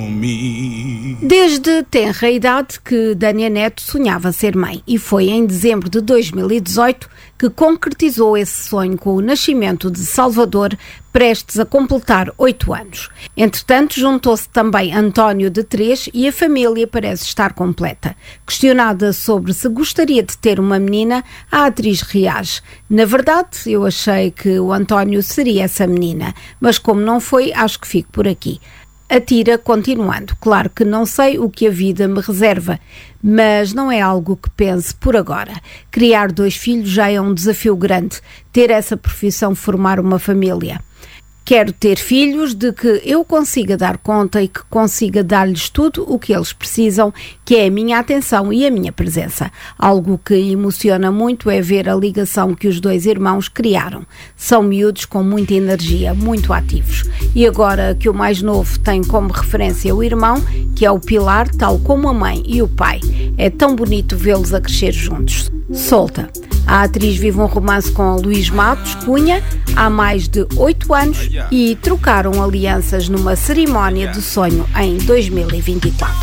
Desde tenra idade que Dânia Neto sonhava ser mãe e foi em dezembro de 2018 que concretizou esse sonho com o nascimento de Salvador, prestes a completar 8 anos. Entretanto, juntou-se também António, de 3, e a família parece estar completa. Questionada sobre se gostaria de ter uma menina, a atriz reage: "Na verdade, eu achei que o António seria essa menina, mas como não foi, acho que fico por aqui." Atira continuando: "Claro que não sei o que a vida me reserva, mas não é algo que pense por agora. Criar 2 filhos já é um desafio grande, ter essa profissão, formar uma família. Quero ter filhos de que eu consiga dar conta e que consiga dar-lhes tudo o que eles precisam, que é a minha atenção e a minha presença. Algo que emociona muito é ver a ligação que os 2 irmãos criaram. São miúdos com muita energia, muito ativos. E agora que o mais novo tem como referência o irmão, que é o pilar, tal como a mãe e o pai, é tão bonito vê-los a crescer juntos." Solta. A atriz vive um romance com Luís Matos Cunha há mais de 8 anos e trocaram alianças numa cerimónia de sonho em 2024.